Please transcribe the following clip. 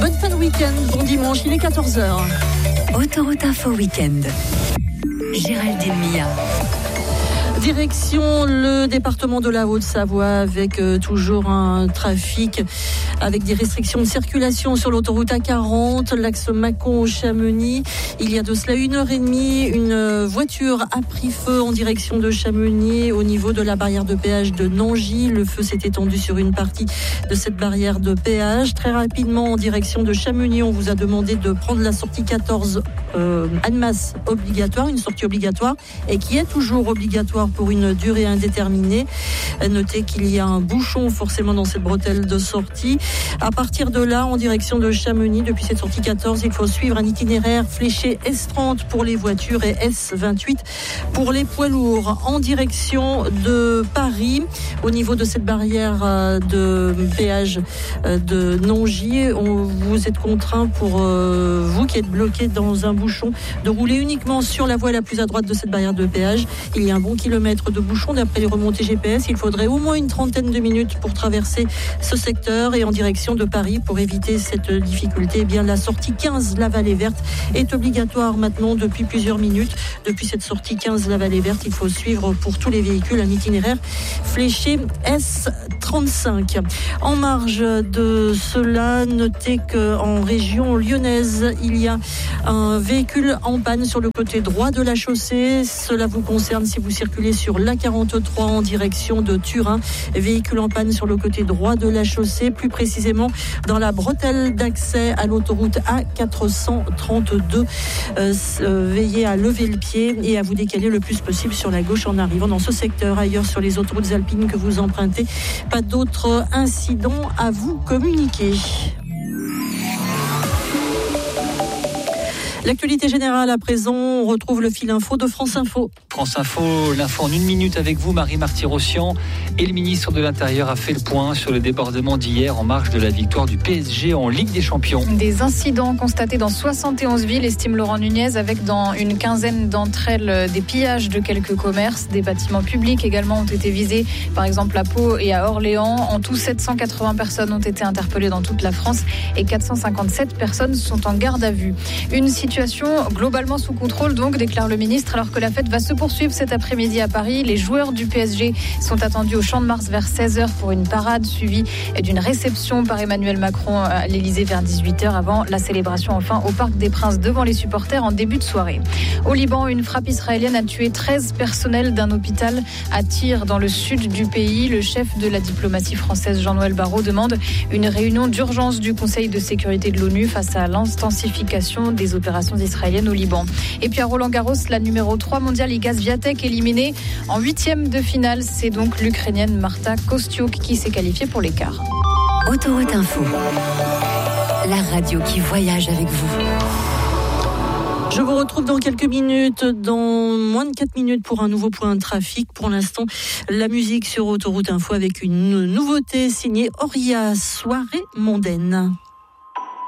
bonne fin de week-end, bon dimanche, il est 14h. Autoroute Info Week-end. Géraldine Mia. Direction le département de la Haute-Savoie avec toujours un trafic avec des restrictions de circulation sur l'autoroute A40, l'axe Mâcon-Chamonix. Il y a de cela 1h30, une voiture a pris feu en direction de Chamonix au niveau de la barrière de péage de Nangy. Le feu s'est étendu sur une partie de cette barrière de péage. Très rapidement en direction de Chamonix, on vous a demandé de prendre la sortie 14 Annemasse obligatoire, une sortie obligatoire et qui est toujours obligatoire pour une durée indéterminée. Notez qu'il y a un bouchon forcément dans cette bretelle de sortie. À partir de là, en direction de Chamonix, depuis cette sortie 14, il faut suivre un itinéraire fléché S30 pour les voitures et S28 pour les poids lourds. En direction de Paris, au niveau de cette barrière de péage de Nangy, vous êtes contraint pour vous qui êtes bloqué dans un bouchon de rouler uniquement sur la voie la plus à droite de cette barrière de péage. Il y a un bon kilomètre de bouchon d'après les remontées GPS. Il faudrait au moins une trentaine de minutes pour traverser ce secteur et en direction de Paris pour éviter cette difficulté. Eh bien, la sortie 15 La Vallée Verte est obligatoire maintenant depuis plusieurs minutes. Depuis cette sortie 15 La Vallée Verte, il faut suivre pour tous les véhicules un itinéraire fléché S35. En marge de cela, notez qu'en région lyonnaise, il y a un véhicule en panne sur le côté droit de la chaussée. Cela vous concerne si vous circulez sur l'A43 en direction de Turin. Véhicule en panne sur le côté droit de la chaussée, plus précisément dans la bretelle d'accès à l'autoroute A432. Veillez à lever le pied et à vous décaler le plus possible sur la gauche en arrivant dans ce secteur. Ailleurs sur les autoroutes alpines que vous empruntez, pas d'autres incidents à vous communiquer. L'actualité générale à présent, on retrouve le fil info de France Info. France Info, l'info en une minute avec vous, Marie Marty-Rossian. Et le ministre de l'Intérieur a fait le point sur le débordement d'hier en marge de la victoire du PSG en Ligue des Champions. Des incidents constatés dans 71 villes, estime Laurent Nunez, avec dans une quinzaine d'entre elles des pillages de quelques commerces. Des bâtiments publics également ont été visés, par exemple à Pau et à Orléans. En tout, 780 personnes ont été interpellées dans toute la France et 457 personnes sont en garde à vue. Une situation globalement sous contrôle, donc, déclare le ministre, alors que la fête va se poursuivre cet après-midi à Paris. Les joueurs du PSG sont attendus au Champ de Mars vers 16h pour une parade suivie d'une réception par Emmanuel Macron à l'Elysée vers 18h avant la célébration enfin au Parc des Princes devant les supporters en début de soirée. Au Liban, une frappe israélienne a tué 13 personnels d'un hôpital à Tyr dans le sud du pays. Le chef de la diplomatie française, Jean-Noël Barrot, demande une réunion d'urgence du Conseil de sécurité de l'ONU face à l'intensification des opérations israéliennes au Liban. Et puis à Roland-Garros, la numéro 3 mondiale Iga Swiatek éliminée en 8e de finale. C'est donc l'Ukrainienne Marta Kostyuk qui s'est qualifiée pour les quarts. Autoroute Info, la radio qui voyage avec vous. Je vous retrouve dans quelques minutes, dans moins de 4 minutes pour un nouveau point de trafic. Pour l'instant, la musique sur Autoroute Info avec une nouveauté signée Auria, Soirée mondaine.